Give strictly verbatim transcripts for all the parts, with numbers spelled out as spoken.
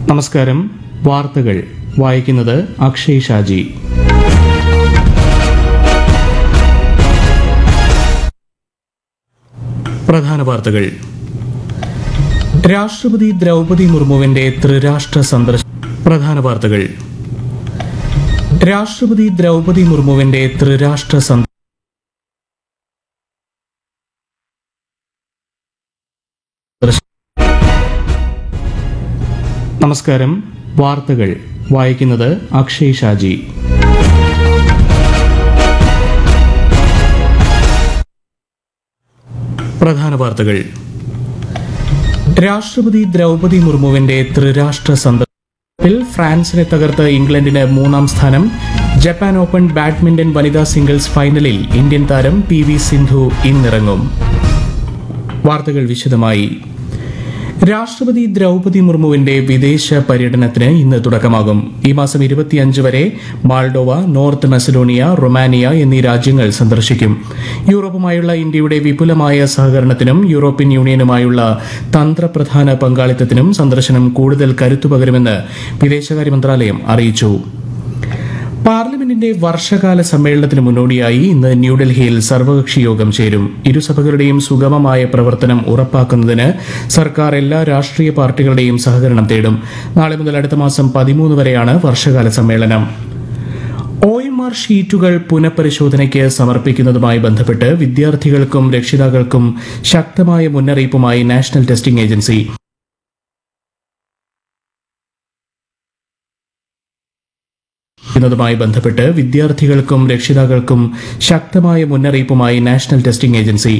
നമസ്കാരം. വാർത്തകൾ വായിക്കുന്നത് അക്ഷയ് ഷാജി. പ്രധാന വാർത്തകൾ. രാഷ്ട്രപതി ദ്രൗപദി മുർമുവിന്റെ ത്രിരാഷ്ട്ര സന്ദർശനം. പ്രധാന വാർത്തകൾ. രാഷ്ട്രപതി ദ്രൗപദി മുർമുവിന്റെ ത്രിരാഷ്ട്ര സന്ദർശനം നമസ്കാരം. വാർത്തകൾ വായിക്കുന്നത് അക്ഷയ് ഷാജി. പ്രധാന വാർത്തകൾ. രാഷ്ട്രപതി ദ്രൗപദി മുർമുവിന്റെ ത്രിരാഷ്ട്ര സന്ദർശനത്തിൽ ഫ്രാൻസിനെ തകർത്ത് ഇംഗ്ലണ്ടിന് മൂന്നാം സ്ഥാനം. ജപ്പാൻ ഓപ്പൺ ബാഡ്മിന്റൺ വനിതാ സിംഗിൾസ് ഫൈനലിൽ ഇന്ത്യൻ താരം പി വി സിന്ധു ഇന്നിറങ്ങും. വാർത്തകൾ വിശദമായി. രാഷ്ട്രപതി ദ്രൗപദി മുർമുവിന്റെ വിദേശ പര്യടനത്തിന് ഇന്ന് തുടക്കമാകും. ഈ മാസം ഇരുപത്തിയഞ്ച് വരെ മാൾഡോവ, നോർത്ത് മെസഡോണിയ, റൊമാനിയ എന്നീ രാജ്യങ്ങൾ സന്ദർശിക്കും. യൂറോപ്പുമായുള്ള ഇന്ത്യയുടെ വിപുലമായ സഹകരണത്തിനും യൂറോപ്യൻ യൂണിയനുമായുള്ള തന്ത്രപ്രധാന പങ്കാളിത്തത്തിനും സന്ദർശനം കൂടുതൽ കരുത്തുപകരുമെന്ന് വിദേശകാര്യ മന്ത്രാലയം അറിയിച്ചു. പാർലമെന്റിന്റെ വർഷകാല സമ്മേളനത്തിന് മുന്നോടിയായി ഇന്ന് ന്യൂഡൽഹിയിൽ സർവകക്ഷി യോഗം ചേരും. ഇരുസഭകളുടെയും സുഗമമായ പ്രവർത്തനം ഉറപ്പാക്കുന്നതിന് സർക്കാർ എല്ലാ രാഷ്ട്രീയ പാർട്ടികളുടെയും സഹകരണം തേടും. നാളെ മുതൽ അടുത്ത മാസം പതിമൂന്ന് വരെയാണ് വർഷകാല സമ്മേളനം. ഒ എം ആർ ഷീറ്റുകൾ പുനഃപരിശോധനയ്ക്ക് സമർപ്പിക്കുന്നതുമായി ബന്ധപ്പെട്ട് വിദ്യാർത്ഥികൾക്കും രക്ഷിതാക്കൾക്കും ശക്തമായ മുന്നറിയിപ്പുമായി നാഷണൽ ടെസ്റ്റിംഗ് ഏജൻസി. ുമായി ബന്ധപ്പെട്ട് വിദ്യാർത്ഥികൾക്കും രക്ഷിതാക്കൾക്കും ശക്തമായ മുന്നറിയിപ്പുമായി national testing agency.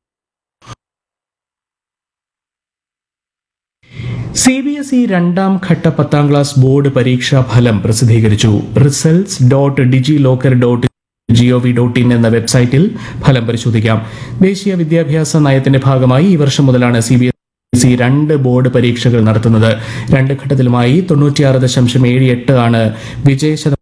C B S E രണ്ടാം ഘട്ട പത്താം ക്ലാസ് ബോർഡ് പരീക്ഷാ ഫലം പ്രസിദ്ധീകരിച്ചു. Results dot digi locker dot G O V dot in എന്ന വെബ്സൈറ്റിൽ ഫലം പരിശോധിക്കാം. ദേശീയ വിദ്യാഭ്യാസ നയത്തിന്റെ ഭാഗമായി ഈ വർഷം മുതലാണ് സി ബി എസ് ഇ രണ്ട് ബോർഡ് പരീക്ഷകൾ നടത്തുന്നത്. രണ്ട് ഘട്ടത്തിലുമായി തൊണ്ണൂറ്റിയാറ് ദശാംശം ഏഴ് എട്ട് ആണ് വിജയശതമാനം.